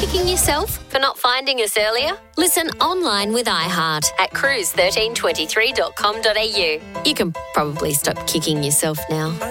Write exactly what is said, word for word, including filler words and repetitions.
kicking yourself for not finding us earlier? Listen online with iHeart at cruise thirteen twenty-three dot com dot a u. You can probably stop kicking yourself now.